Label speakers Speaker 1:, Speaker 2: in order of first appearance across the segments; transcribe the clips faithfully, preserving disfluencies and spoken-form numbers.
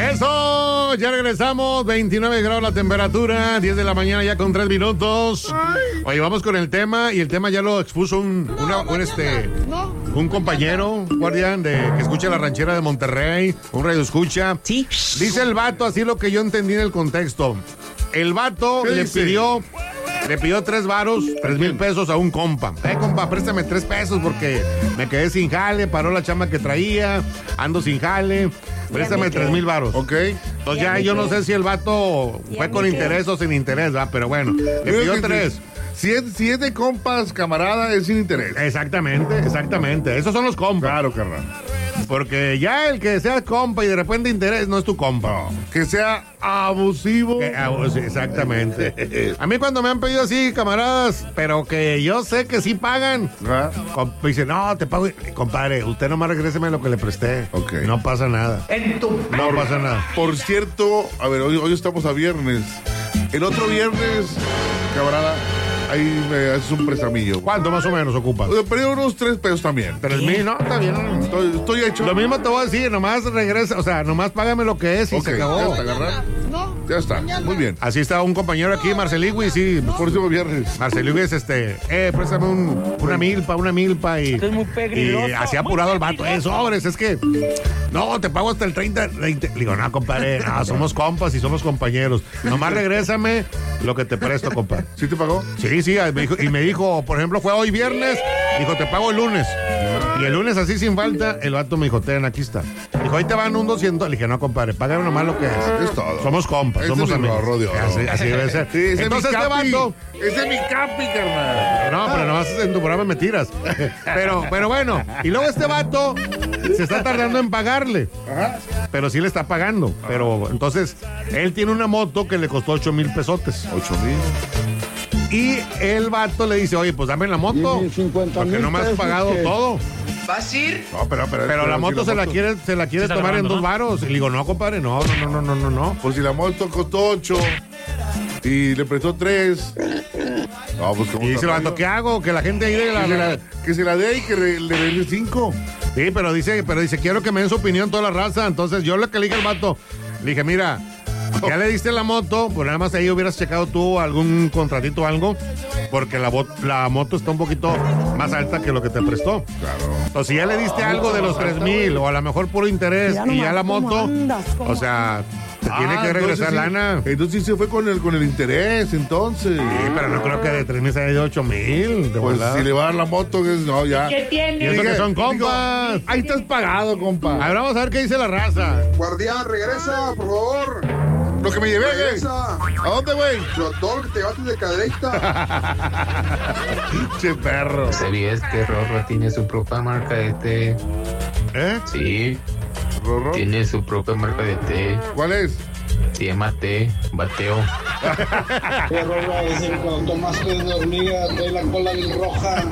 Speaker 1: Eso, ya regresamos, veintinueve grados la temperatura, diez de la mañana ya con tres minutos. Oye, vamos con el tema, y el tema ya lo expuso un, una, un, este, un compañero, guardián, de que escucha la ranchera de Monterrey, un radio escucha.
Speaker 2: Sí.
Speaker 1: Dice el vato, así lo que yo entendí en el contexto. El vato le
Speaker 3: dice?
Speaker 1: pidió, le pidió tres varos, tres mil pesos a un compa. Eh, compa, préstame tres pesos porque me quedé sin jale, paró la chamba que traía, ando sin jale. Préstame tres mil varos.
Speaker 3: Ok.
Speaker 1: Entonces ya yo no sé si el vato fue con interés o sin interés, ¿va? Pero bueno, le pidió tres.
Speaker 3: Si es, si es de compas, camarada, es sin interés.
Speaker 1: Exactamente, exactamente. Esos son los compas.
Speaker 3: Claro, carnal.
Speaker 1: Porque ya el que sea compa y de repente interés no es tu compa.
Speaker 3: Que sea abusivo.
Speaker 1: Que, ah, sí, exactamente. A mí cuando me han pedido así, camaradas, pero que yo sé que sí pagan.
Speaker 3: ¿Ah?
Speaker 1: Com- dice, no, te pago. Compadre, usted nomás regréseme lo que le presté.
Speaker 3: Ok.
Speaker 1: No pasa nada. No pasa nada.
Speaker 3: Por cierto, a ver, hoy, hoy estamos a viernes. El otro viernes, camarada, ahí me haces un prestamillo.
Speaker 1: ¿Cuánto más o menos ocupas?
Speaker 3: Oye, pero unos tres pesos también.
Speaker 1: Tres mil, no, está bien.
Speaker 3: Estoy, estoy hecho.
Speaker 1: Lo mismo te voy a decir, nomás regresa, o sea, nomás págame lo que es y
Speaker 3: Ok,
Speaker 1: se acabó.
Speaker 3: ya está, agarrar. Ya está, muy bien.
Speaker 1: Así está un compañero aquí, Marceligui, sí.
Speaker 3: Próximo viernes.
Speaker 1: Marceligui es este, eh, préstame un, una milpa, una milpa y,
Speaker 2: Esto es muy peligroso.
Speaker 1: y así apurado el vato, eh, sobres, es que, no, te pago hasta el treinta, veinte. Le digo, no, compadre, no, somos compas y somos compañeros. Nomás regrésame lo que te presto, compadre.
Speaker 3: ¿Sí te pagó?
Speaker 1: Sí, sí, me dijo, y me dijo, por ejemplo, fue hoy viernes, dijo, te pago el lunes. Y el lunes así sin falta, el vato me dijo, ten, aquí está. Dijo, ahí te van un doscientos. Le dije, no, compadre, págame nomás lo que es.
Speaker 3: Es todo.
Speaker 1: Somos compas,
Speaker 3: Ese
Speaker 1: somos
Speaker 3: es mi
Speaker 1: amigos.
Speaker 3: Rorro de oro.
Speaker 1: Así, así debe ser.
Speaker 3: Sí, ese
Speaker 1: Entonces
Speaker 3: es mi
Speaker 1: este
Speaker 3: capi.
Speaker 1: vato,
Speaker 3: Ese es mi capi, carnal.
Speaker 1: no, pero nomás en tu programa me tiras. Pero, pero bueno, y luego este vato se está tardando en pagarle.
Speaker 3: Ajá.
Speaker 1: Pero sí le está pagando. Pero entonces, él tiene una moto que le costó ocho mil pesotes.
Speaker 3: Ocho mil.
Speaker 1: Y el vato le dice, oye, pues dame la moto. Porque no me has pagado todo.
Speaker 4: ¿Vas a ir?
Speaker 3: No, pero, pero,
Speaker 1: Pero la
Speaker 3: si
Speaker 1: moto se la quiere, se la quiere
Speaker 2: Se está
Speaker 1: tomar en
Speaker 2: grabando,
Speaker 1: dos
Speaker 2: ¿no?
Speaker 1: varos. Y le digo, no, compadre, no, no, no, no, no, no.
Speaker 3: Pues si la moto costó ocho y le prestó tres. No, pues como.
Speaker 1: Y dice el vato, ¿qué hago? Que la gente ahí de la,
Speaker 3: Que se la, que se la dé y que le, le dé cinco.
Speaker 1: Sí, pero dice, pero dice, quiero que me den su opinión toda la raza. Entonces yo lo que le dije al vato, le dije, mira, ya le diste la moto, pues nada más ahí hubieras checado tú algún contratito o algo, porque la, bot- la moto está un poquito más alta que lo que te prestó.
Speaker 3: Claro.
Speaker 1: O si ya le diste algo de los tres mil, o a lo mejor puro interés,
Speaker 5: Ya
Speaker 1: y
Speaker 5: nomás
Speaker 1: ya la
Speaker 5: cómo
Speaker 1: moto,
Speaker 5: andas, cómo
Speaker 1: o sea, te tiene
Speaker 3: Ah,
Speaker 1: que regresar
Speaker 3: entonces sí-
Speaker 1: lana.
Speaker 3: Entonces sí se fue con el, con el interés, entonces.
Speaker 1: Sí, pero no creo que de tres mil se haya ido ocho mil.
Speaker 3: Pues si le va a dar la moto, que es- no, ya.
Speaker 4: ¿Qué
Speaker 1: Y
Speaker 4: tiene?
Speaker 1: eso que
Speaker 3: Dije,
Speaker 1: son
Speaker 3: digo,
Speaker 1: compas.
Speaker 3: ahí estás pagado, compa.
Speaker 1: A ver, vamos a ver qué dice la raza.
Speaker 6: Guardián, regresa, por favor.
Speaker 3: Lo que me llevé, güey.
Speaker 6: Regresa.
Speaker 3: ¿A dónde, güey?
Speaker 6: Lo todo que te bates de cadereita.
Speaker 1: Che perro.
Speaker 7: ¿Sabías que Rorro tiene su propia marca de té?
Speaker 1: ¿Eh?
Speaker 7: Sí,
Speaker 3: Rorro.
Speaker 7: tiene su propia marca de té.
Speaker 3: ¿Cuál es?
Speaker 7: Se llama té, bateo.
Speaker 8: Qué rola decir cuando tomas té de hormiga, trae la cola bien roja.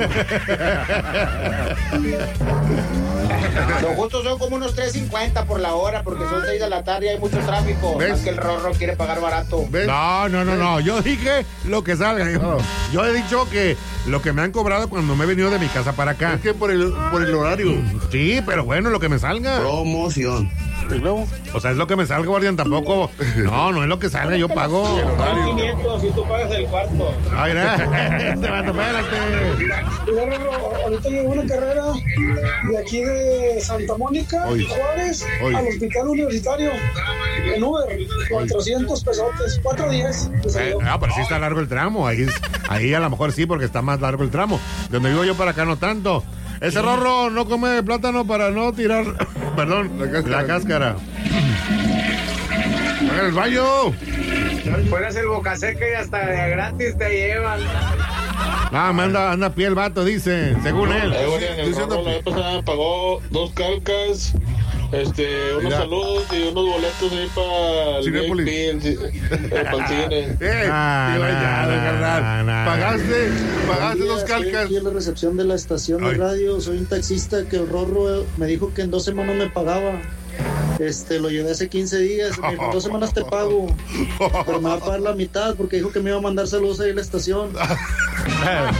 Speaker 9: Lo justo son como unos tres cincuenta por la hora porque son seis de la tarde y hay mucho tráfico.
Speaker 3: ¿Ves?
Speaker 9: Más que el Rorro quiere pagar barato.
Speaker 3: ¿Ves?
Speaker 1: No, no, no, no. Yo dije lo que salga. Yo, yo he dicho que lo que me han cobrado cuando me he venido de mi casa para acá.
Speaker 3: Es que por el, por el horario.
Speaker 1: Sí, pero bueno, lo que me salga.
Speaker 8: Promoción.
Speaker 1: O sea, es lo que me salga, guardián. Tampoco. No, no es lo que salga, yo pago.
Speaker 8: Son quinientos y tú pagas el cuarto.
Speaker 1: Ay, no. Este vato, espérate.
Speaker 8: Rorro, ahorita llegó una carrera de aquí de Santa Mónica,
Speaker 3: Hoy.
Speaker 8: Juárez,
Speaker 3: Hoy.
Speaker 8: al hospital universitario. En Uber, cuatrocientos pesotes, cuatro diez.
Speaker 1: Eh, no, pero sí está largo el tramo. Ahí, es- ahí a lo mejor sí, porque está más largo el tramo. De donde vivo yo para acá no tanto. Ese Rorro no come plátano para no tirar, perdón,
Speaker 3: La cáscara.
Speaker 1: la cáscara.
Speaker 3: ¡Hagan el baño!
Speaker 9: Pones el boca seca y hasta de gratis te llevan.
Speaker 1: Ah, me anda, anda a pie el vato, dice, según él.
Speaker 10: Ahí, bueno, en el
Speaker 3: Diciendo-
Speaker 10: Rorro la vez pasada me pagó dos calcas, este, unos
Speaker 3: Mira.
Speaker 10: saludos y unos boletos ahí para el
Speaker 3: Cinépolis.
Speaker 10: V I P, el, el, para el cine.
Speaker 3: ¡Eh!
Speaker 1: Ah,
Speaker 3: qué
Speaker 1: nah,
Speaker 3: bañada,
Speaker 1: nah,
Speaker 3: carnal.
Speaker 1: nah.
Speaker 3: Pagaste, pagaste dos
Speaker 8: Estoy
Speaker 3: calcas.
Speaker 8: aquí en la recepción de la estación
Speaker 1: Ay.
Speaker 8: de radio. Soy un taxista que el Rorro me dijo que en dos semanas me pagaba. Este, lo llevé hace quince días. Me dijo, en dos semanas te pago. Pero me va a pagar la mitad porque dijo que me iba a mandar saludos ahí a la estación.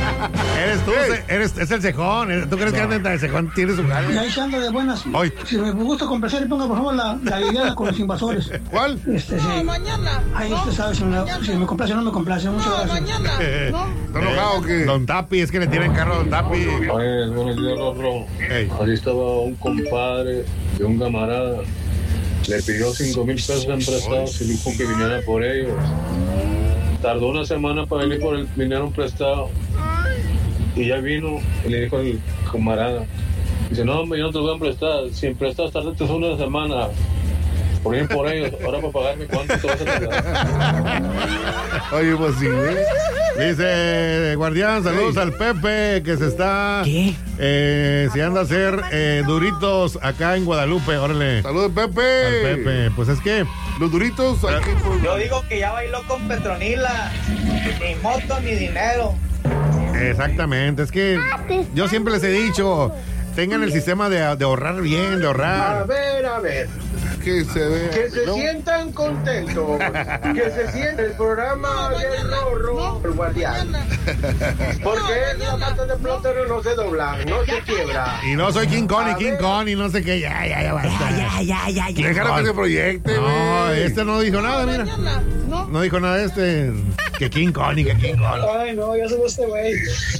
Speaker 1: Eres tú,
Speaker 3: Ey.
Speaker 1: eres, es el cejón. ¿Tú crees que anda el cejón tiene su
Speaker 2: Y
Speaker 1: jale?
Speaker 2: ahí se anda de buenas.
Speaker 1: Hoy.
Speaker 2: Si me gusta complacer, ponga por favor la, la idea con los invasores.
Speaker 3: ¿Cuál?
Speaker 2: Este, sí. Ahí usted sabe si me, si me complace o no me complace. Muchas gracias.
Speaker 3: ¿Está enojado o qué?
Speaker 1: Don Tapi, es que le tienen carro a Don Tapi.
Speaker 10: Oye, buenos días, Rorro.
Speaker 1: Ey.
Speaker 10: Ahí estaba un compadre de un camarada. Le pidió cinco mil pesos en prestados y dijo que viniera por ellos. Tardó una semana para venir por el dinero prestado. Y ya vino y le dijo al camarada. Dice, no, hombre, yo no te voy a prestar. Si prestas tardaste una semana. Por ir por ellos. Ahora para pagarme, ¿cuánto te vas a tardar?
Speaker 3: Oye, pues sí, ¿eh?
Speaker 1: Dice Guardián, saludos
Speaker 3: Ey.
Speaker 1: al Pepe que se está
Speaker 4: ¿Qué?
Speaker 1: eh, se anda a hacer eh, duritos acá en Guadalupe. Órale.
Speaker 3: Saludos, Pepe.
Speaker 1: Al Pepe. Pues es que
Speaker 3: Los duritos aquí por...
Speaker 9: Yo digo que ya bailó con Petronila. Ni moto ni dinero.
Speaker 1: exactamente, es que yo siempre les he dicho, tengan el sistema de, de ahorrar bien, de
Speaker 6: A
Speaker 1: ahorrar.
Speaker 6: ver, a ver.
Speaker 3: Que se ve.
Speaker 6: Que se
Speaker 3: ¿no?
Speaker 6: sientan contentos. Que se sienta el programa del Rorro, el guardián. Porque la mata de plátano no se dobla, no se quiebra.
Speaker 1: Y no soy King Kong y
Speaker 6: A
Speaker 1: King
Speaker 6: ver.
Speaker 1: Kong y no sé qué, ya, ya, ya basta.
Speaker 4: Ya, ya, ya, ya.
Speaker 3: Déjalo que se proyecte,
Speaker 1: No,
Speaker 3: güey.
Speaker 1: este no dijo nada, mira. No dijo nada de este. Que King Kong y que King Kong.
Speaker 2: Ay, no, ya se va este güey.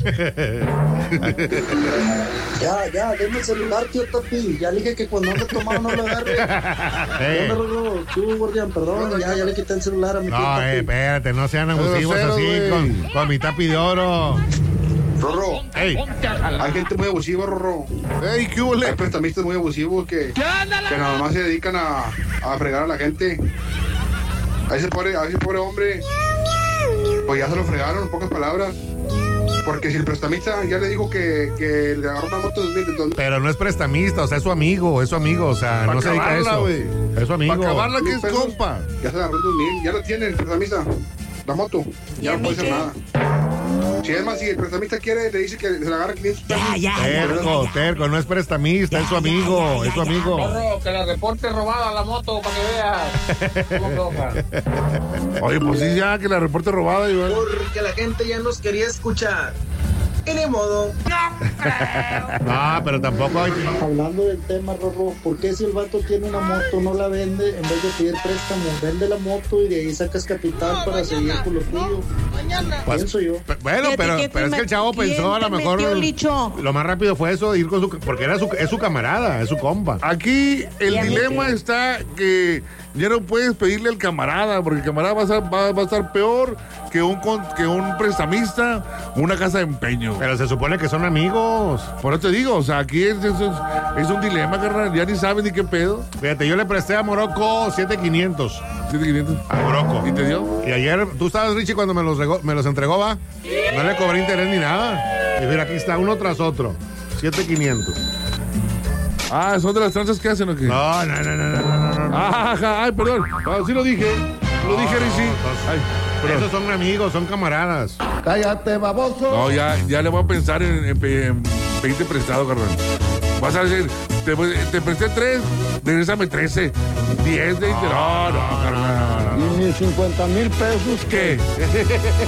Speaker 8: Ya, ya, denme el celular, tío Tapi. Ya le dije que cuando ando tomado no lo agarre.
Speaker 1: Eh,
Speaker 8: ¿Dónde, Rorro? Tú, guardián, perdón. Ya, ya le quité el celular a mi tío
Speaker 1: no,
Speaker 8: Tapi.
Speaker 1: eh, espérate, no sean abusivos
Speaker 3: Grosero,
Speaker 1: así
Speaker 3: güey.
Speaker 1: con, con mi tapi de oro.
Speaker 6: Rorro,
Speaker 1: Ey,
Speaker 6: hay gente muy abusiva, Rorro.
Speaker 3: Ey, ¿qué hubo?
Speaker 6: Hay prestamistas muy abusivos que, que nada más se dedican a, a fregar a la gente. A ese pobre, a ese pobre hombre, pues ya se lo fregaron, en pocas palabras. Porque si el prestamista ya le dijo que, que le agarró una moto de dos mil, de dos mil,
Speaker 1: pero no es prestamista, o sea, es su amigo, es su amigo, o sea,
Speaker 3: Pa'
Speaker 1: no se dedica a
Speaker 3: acabarla,
Speaker 1: eso.
Speaker 3: güey.
Speaker 1: Es su amigo.
Speaker 3: Para acabarla, que
Speaker 6: mil
Speaker 3: es
Speaker 6: pesos,
Speaker 3: compa.
Speaker 6: ya se le agarró dos mil, ya lo tiene el prestamista, la moto, ya no puede hacer nada. Si es más, si el prestamista quiere, le dice que se le agarra quinientos pesos.
Speaker 4: Ya, ya, ya,
Speaker 1: Terco,
Speaker 4: ya.
Speaker 1: terco, no es prestamista,
Speaker 4: Ya,
Speaker 1: es su
Speaker 4: ya,
Speaker 1: amigo,
Speaker 4: ya,
Speaker 1: es su
Speaker 4: ya,
Speaker 1: amigo.
Speaker 7: Rorro, que la reporte robada la moto para que veas. ¿Cómo toca?
Speaker 3: Oye, pues sí, ya, que la reporte robada, Iván.
Speaker 5: Porque la gente ya nos quería escuchar. Y ni modo.
Speaker 1: No, pero tampoco hay.
Speaker 8: Hablando del tema, Rorro, ¿por qué si el vato tiene una moto no la vende en vez de pedir préstamo? Vende la moto y de ahí sacas capital para seguir con lo tuyo.
Speaker 1: Pues,
Speaker 8: Pienso yo.
Speaker 1: pe- Bueno,
Speaker 4: Fíjate
Speaker 1: pero,
Speaker 4: que
Speaker 1: pero es
Speaker 4: te
Speaker 1: que el chavo
Speaker 4: met-
Speaker 1: pensó a lo
Speaker 4: ¿quién te
Speaker 1: mejor.
Speaker 4: metió, Licho?
Speaker 1: Lo más rápido fue eso, ir con su. Porque era su, es su camarada, es su compa.
Speaker 3: Aquí el
Speaker 4: Y a mí
Speaker 3: dilema
Speaker 4: que-
Speaker 3: está que ya no puedes pedirle al camarada, porque el camarada va a estar, va, va a estar peor que un, con- que un prestamista, una casa de empeño.
Speaker 1: Pero se supone que son amigos.
Speaker 3: Por eso te digo, o sea, aquí es, es, es- es un dilema, carnal, ya ni sabes ni qué pedo.
Speaker 1: Fíjate, yo le presté a Morocco siete mil quinientos.
Speaker 3: siete mil quinientos.
Speaker 1: A Morocco.
Speaker 3: ¿Y te dio?
Speaker 1: Y ayer, tú estabas, Richie, cuando me los, regó- me los entregó, va. No le cobré interés ni nada. Y mira, aquí está, uno tras otro. siete mil quinientos.
Speaker 3: Ah, ¿son de las tranzas que hacen o qué?
Speaker 1: No, no, no, no, no, no, no, no.
Speaker 3: Ah, ajá, ay, perdón. Ah, sí lo dije. Lo dije, Richie. Ay, perdón.
Speaker 1: Esos son amigos, son camaradas.
Speaker 8: Cállate, baboso.
Speaker 3: No, ya, ya le voy a pensar en, en, pe- en pedirte prestado, carnal. Vas a decir, te, te presté tres, regrésame trece. Diez de interés. No, no, carnal.
Speaker 8: Y mis cincuenta mil pesos.
Speaker 3: ¿Qué?